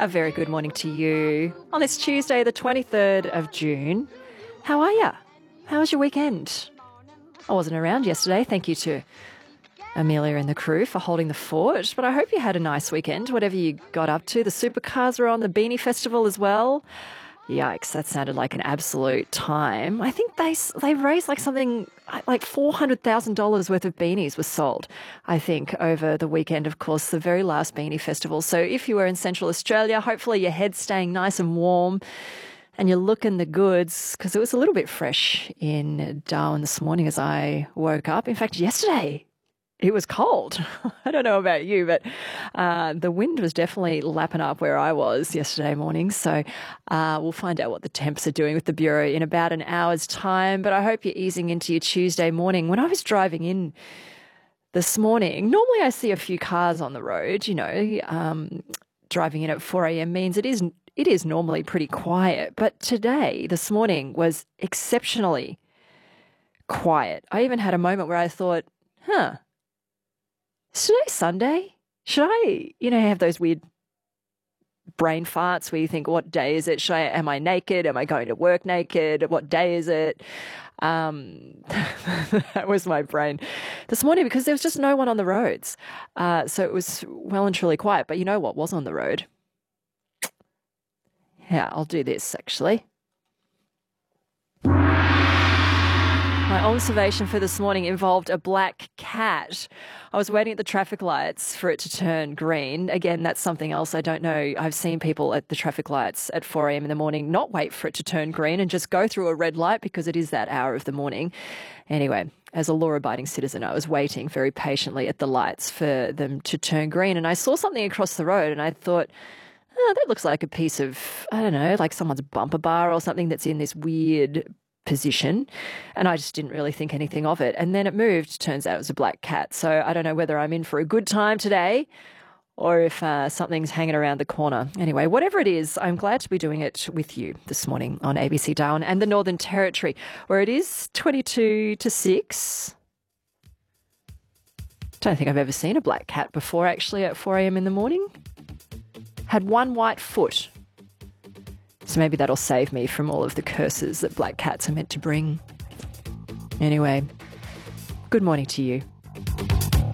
A very good morning to you on this Tuesday, the 23rd of June. How are you? How was your weekend? I wasn't around yesterday. Thank you to Amelia and the crew for holding the fort, but I hope you had a nice weekend, whatever you got up to. The supercars were on, the Beanie Festival as well. Yikes, that sounded like an absolute time. I think they raised like something like $400,000 worth of beanies was sold, I think, over the weekend, of course, the very last Beanie Festival. So if you were in Central Australia, hopefully your head's staying nice and warm and you're looking the goods, because it was a little bit fresh in Darwin this morning as I woke up. In fact, yesterday, it was cold. I don't know about you, but the wind was definitely lapping up where I was yesterday morning. So we'll find out what the temps are doing with the Bureau in about an hour's time. But I hope you're easing into your Tuesday morning. When I was driving in this morning, normally I see a few cars on the road, driving in at 4 a.m. means it is normally pretty quiet. But today, this morning, was exceptionally quiet. I even had a moment where I thought, is today Sunday? Should I, have those weird brain farts where you think, what day is it? Am I naked? Am I going to work naked? What day is it? That was my brain this morning because there was just no one on the roads. So it was well and truly quiet. But you know what was on the road? Yeah, I'll do this actually. My observation for this morning involved a black cat. I was waiting at the traffic lights for it to turn green. Again, that's something else I don't know. I've seen people at the traffic lights at 4 a.m. in the morning not wait for it to turn green and just go through a red light because it is that hour of the morning. Anyway, as a law-abiding citizen, I was waiting very patiently at the lights for them to turn green. And I saw something across the road and I thought, that looks like a piece of, I don't know, like someone's bumper bar or something that's in this weird position, and I just didn't really think anything of it. And then it moved. Turns out it was a black cat. So I don't know whether I'm in for a good time today or if something's hanging around the corner. Anyway, whatever it is, I'm glad to be doing it with you this morning on ABC Darwin and the Northern Territory, where it is 22 to 6. Don't think I've ever seen a black cat before, actually, at 4 a.m. in the morning. Had one white foot. So maybe that'll save me from all of the curses that black cats are meant to bring. Anyway, good morning to you.